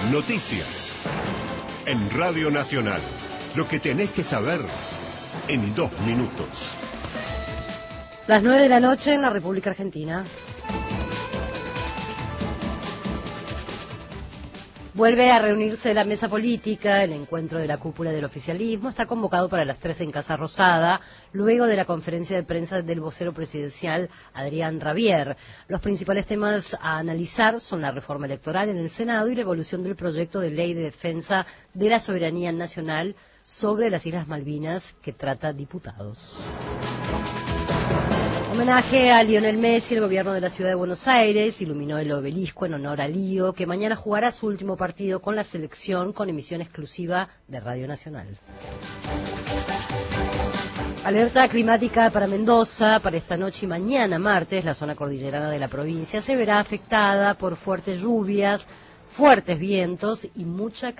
Noticias. En Radio Nacional. Lo que tenés que saber en 2 minutos. Las 9 de la noche en la República Argentina. Vuelve a reunirse la mesa política. El encuentro de la cúpula del oficialismo está convocado para las 3 en Casa Rosada, luego de la conferencia de prensa del vocero presidencial Adrián Rabier. Los principales temas a analizar son la reforma electoral en el Senado y la evolución del proyecto de ley de defensa de la soberanía nacional sobre las Islas Malvinas que trata diputados. Homenaje a Lionel Messi. El gobierno de la ciudad de Buenos Aires iluminó el obelisco en honor a Lío, que mañana jugará su último partido con la selección con emisión exclusiva de Radio Nacional. Alerta climática para Mendoza. Para esta noche y mañana, martes, la zona cordillerana de la provincia se verá afectada por fuertes lluvias, fuertes vientos y mucha